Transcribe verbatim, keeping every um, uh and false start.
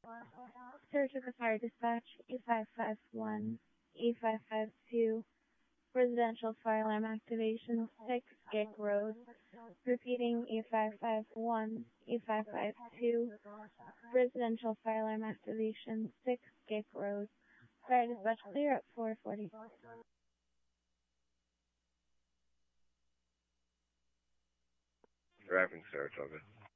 Search of the fire dispatch, E five five one, E five five two, residential fire alarm activation, six Gick Road. Repeating, E five five one, E five five two, residential fire alarm activation, six Gick Road. Fire dispatch clear at four forty. Driving Saratoga.